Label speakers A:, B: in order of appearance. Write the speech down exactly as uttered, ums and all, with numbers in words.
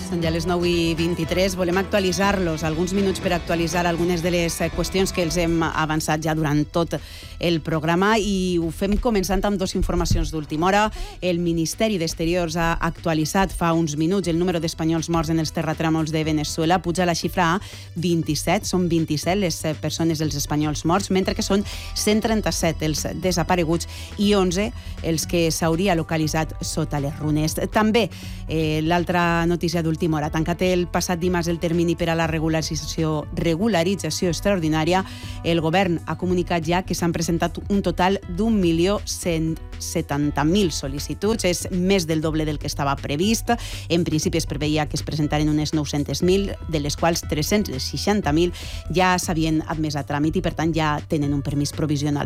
A: Són ja les nou i vint-i-tres. Volem actualitzar-los, alguns minuts per actualitzar algunes de les qüestions que els hem avançat ja durant tot el programa, i ho fem començant amb dues informacions d'última hora. El Ministeri d'Exteriors ha actualitzat fa uns minuts el número d'espanyols morts en els terratrèmols de Venezuela. Puja la xifra a vint-i-set. Són vint-i-set les persones, els espanyols morts, mentre que són cent trenta-set els desapareguts i onze els que s'hauria localitzat sota les runes. També eh, l'altra notícia d'última hora. Tancat el passat dimarts el termini per a la regularització, regularització extraordinària, el govern ha comunicat ja que s'han presentat un total d'un milió cent setanta mil sol·licituds. És més del doble del que estava previst. En principi es preveia que es presentaren unes nou-centes mil, de les quals tres-cents seixanta mil ja s'havien admès a tràmit i, per tant, ja tenen un permís provisional